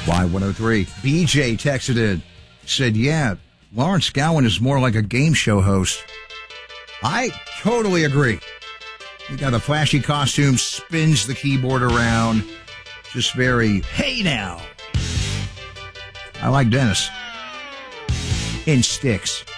Y103. BJ texted in, said, yeah, Lawrence Gowan is more like a game show host. I totally agree. He got a flashy costume, spins the keyboard around. Just very, hey now. I like Dennis. In sticks.